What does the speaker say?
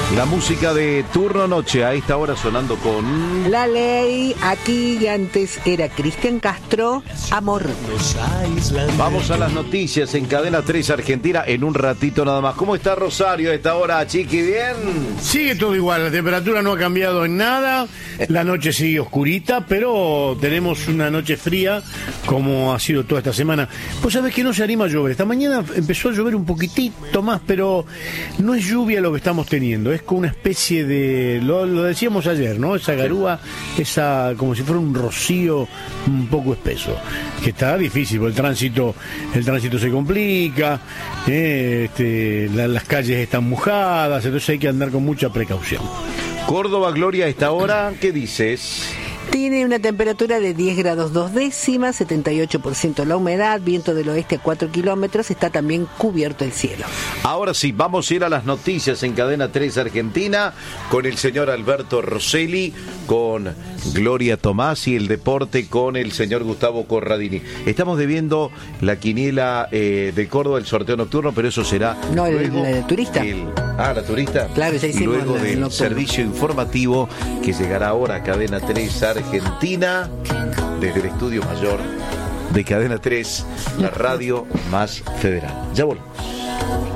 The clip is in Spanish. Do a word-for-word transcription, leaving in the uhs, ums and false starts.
La música de Turno Noche a esta hora sonando con La Ley. Aquí y antes era Cristian Castro, Amor. Vamos a las noticias en Cadena tres Argentina en un ratito nada más. ¿Cómo está Rosario a esta hora, Chiqui? ¿Bien? Sigue todo igual, la temperatura no ha cambiado en nada, la noche sigue oscurita, pero tenemos una noche fría como ha sido toda esta semana. Pues sabés que no se anima a llover. Esta mañana empezó a llover un poquitito más, pero no es lluvia lo que estamos teniendo, es como una especie de, lo, lo decíamos ayer, ¿no? Esa garúa, esa como si fuera un rocío un poco espeso, que está difícil, porque el tránsito, el tránsito se complica, eh, este, la, las calles están mojadas, entonces hay que andar con mucha precaución. Córdoba, Gloria, a esta hora, ¿qué dices? Tiene una temperatura de diez grados dos décimas, setenta y ocho por ciento la humedad, viento del oeste a cuatro kilómetros, está también cubierto el cielo. Ahora sí, vamos a ir a las noticias en Cadena tres Argentina con el señor Alberto Rosselli, con Gloria Tomás y el deporte con el señor Gustavo Corradini. Estamos debiendo la quiniela eh, de Córdoba, el sorteo nocturno, pero eso será No, el, luego el turista. El, ah, la turista. Claro, ya hicimos luego la- del el servicio informativo que llegará ahora a Cadena tres Argentina desde el estudio mayor de Cadena tres, la radio más federal. Ya volvemos.